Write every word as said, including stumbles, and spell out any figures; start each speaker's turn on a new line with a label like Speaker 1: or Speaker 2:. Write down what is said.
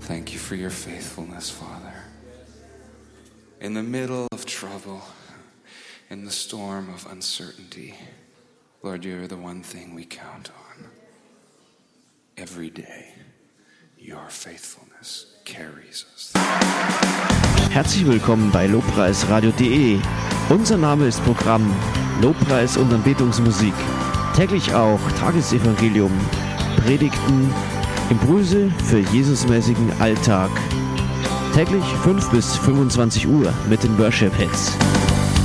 Speaker 1: Thank you for your faithfulness, Father. In the middle of trouble, in the storm of uncertainty, Lord, you're the one thing we count on. Every day, your faithfulness carries us.
Speaker 2: Herzlich willkommen bei Lobpreisradio punkt de. Unser Name ist Programm Lobpreis und Anbetungsmusik. Täglich auch Tagesevangelium, Predigten, Impulse für Jesusmäßigen Alltag. Täglich fünf bis fünfundzwanzig Uhr mit den Worship Hits.